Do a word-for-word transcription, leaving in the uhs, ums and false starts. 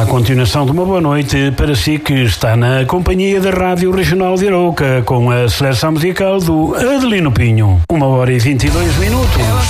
A continuação de uma boa noite para si que está na companhia da Rádio Regional de Arouca com a seleção musical do Adelino Pinho. Uma hora e vinte e dois minutos.